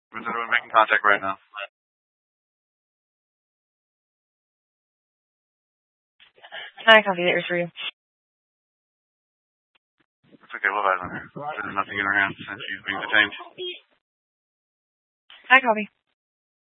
Is anyone making contact right now? I copy that. For you. It's okay, we'll advise on her. There's nothing in her hands, and she's being detained. I copy.